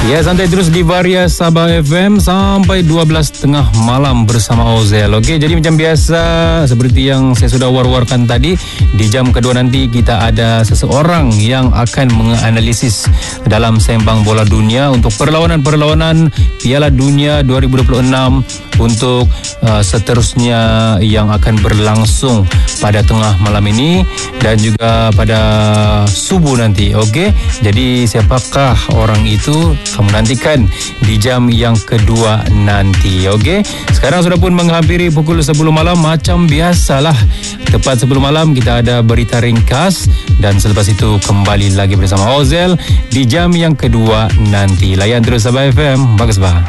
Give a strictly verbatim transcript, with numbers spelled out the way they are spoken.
Ya, santai terus di Varia Sabah F M sampai dua belas tengah malam bersama Ozel. Okey, jadi macam biasa seperti yang saya sudah war-warkan tadi, di jam kedua nanti kita ada seseorang yang akan menganalisis dalam sembang bola dunia untuk perlawanan-perlawanan Piala Dunia dua ribu dua puluh enam untuk uh, seterusnya yang akan berlangsung pada tengah malam ini dan juga pada subuh nanti. Okey, jadi siapakah orang itu? Kamu nantikan di jam yang kedua nanti. Okey, sekarang sudah pun menghampiri pukul sepuluh malam. Macam biasalah, tepat sepuluh malam kita ada berita ringkas dan selepas itu kembali lagi bersama Ozel di jam yang kedua nanti. Layan terus Sabah F M. Bagus bah.